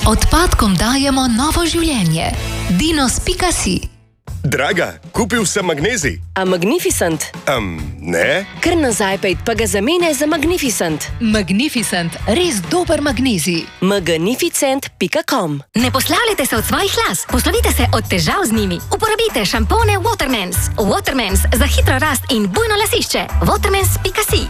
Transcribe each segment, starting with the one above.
Odpadkom dajemo novo življenje. Dinos.si. Draga, kupil sem magnezij. A Magnificent? Ne. Kar nazaj pejt, pa ga zamene za Magnificent. Magnificent, res dober magnezij. Magnificent.com. Ne poslavljajte se od svojih las, poslovite se od težav z njimi. Uporabite šampone Watermans. Watermans za hitro rast in bujno lasišče. Watermans.si.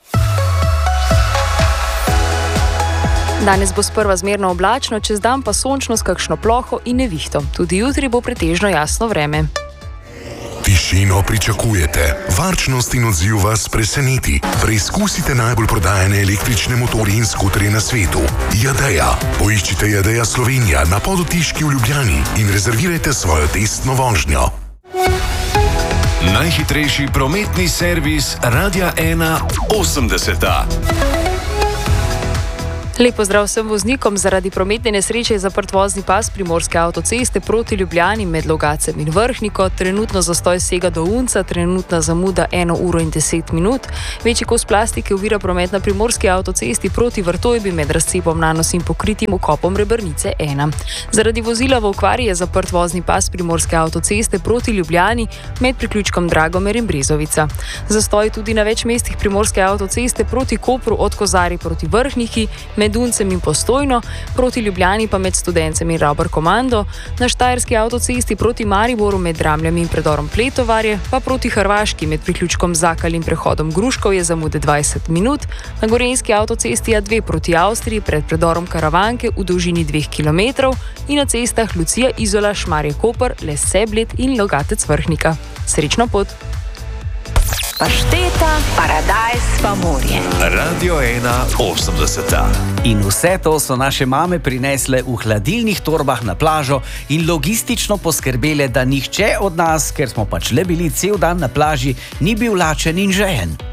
Danes bo sprva zmerno oblačno, čez dan pa sončno s kakšno ploho in nevihto. Tudi jutri bo pretežno jasno vreme. Tišino pričakujete, varčnost in odziv vas preseneti. Preizkusite najbolj prodajane električne motorje in skuterje na svetu. Jadeja. Poiščite Jadeja Slovenija na Podotiški v Ljubljani in rezervirajte svojo testno vožnjo. Najhitrejši prometni servis Radia 1 80. Lep pozdrav vsem voznikom. Zaradi prometne nesreče je zaprt vozni pas Primorske avtoceste proti Ljubljani med Logacem in Vrhniko. Trenutno zastoj sega do Unca, trenutna zamuda 1 uro in 10 minut. Večji kos plastike ovira promet na Primorski avtocesti proti Vrtojbi med razcepom Nanos in pokritim vkopom Rebrnice 1. Zaradi vozila v okvari je zaprt vozni pas Primorske avtoceste proti Ljubljani med priključkom Dragomer in Brezovica. Zastoj tudi na več mestih Primorske avtoceste proti Kopru od Kozarij proti Vrhniki, med Uncem in Postojno, proti Ljubljani pa med Studencem in Ravbar Komando, na Štajerski avtocesti proti Mariboru med Dramljami in predorom Pletovarje, pa proti Hrvaški med priključkom Zakal in prehodom Gruškov je zamude 20 minut, na Gorenjski avtocesti A2 proti Avstriji pred predorom Karavanke v dolžini 2 km in na cestah Lucija Izola, Šmarje Koper, Les Bled in Logatec Vrhnika. Srečno pot! Pašteta, paradajz pa morje. Radio 1 80. In vse to so naše mame prinesle v hladilnih torbah na plažo in logistično poskrbele, da nihče od nas, ker smo pač le bili cel dan na plaži, ni bil lačen in žejen.